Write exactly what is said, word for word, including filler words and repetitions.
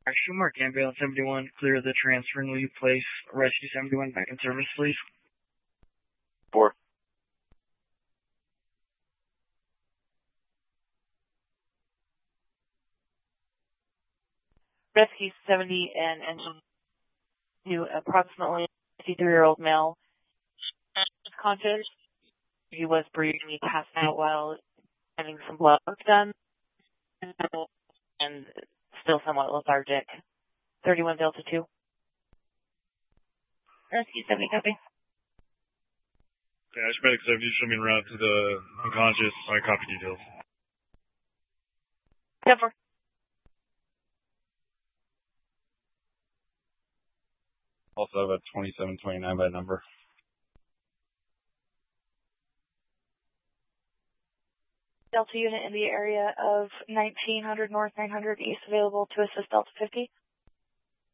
Action Mark, Ambulance seventy-one, clear the transfer and will you place Rescue seventy-one back in service, please? Four. Rescue seventy and engine to approximately fifty-three-year-old male. Conscious. He was breathing. He passed out while having some blood work done and still somewhat lethargic. thirty-one Delta two. Rescue seventy, copy. Okay, Medic seventy, show me en route to the unconscious. I copy details. ten four. Also have a twenty-seven twenty-nine by number. Delta unit in the area of nineteen hundred North, nine hundred East, available to assist Delta fifty.